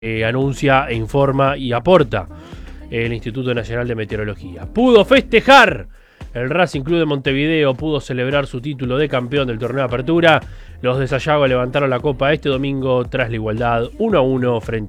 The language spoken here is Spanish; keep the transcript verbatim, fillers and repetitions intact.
Eh, anuncia, e informa y aporta el Instituto Nacional de Meteorología. Pudo festejar el Racing Club de Montevideo, pudo celebrar su título de campeón del torneo de apertura. Los de Sayago levantaron la copa este domingo tras la igualdad uno a uno frente